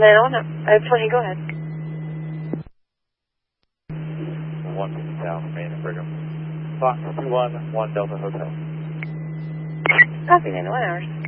901, I have plenty, go ahead. 1 down, main and Brigham. Fox 211 Delta Hotel. Copy, 901 hours.